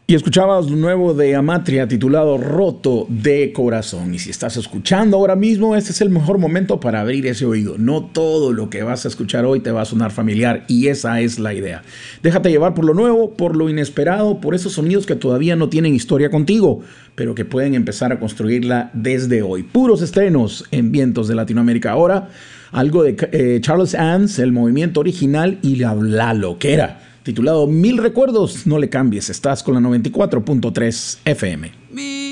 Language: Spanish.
Y escuchabas lo nuevo de Amatria titulado Roto de Corazón. Y si estás escuchando ahora mismo, este es el mejor momento para abrir ese oído. No todo lo que vas a escuchar hoy te va a sonar familiar y esa es la idea. Déjate llevar por lo nuevo, por lo inesperado, por esos sonidos que todavía no tienen historia contigo, pero que pueden empezar a construirla desde hoy. Puros estrenos en Vientos de Latinoamérica. Ahora, algo de Charles Ans, el movimiento original y la loquera. Titulado Mil Recuerdos, no le cambies, estás con la 94.3 FM.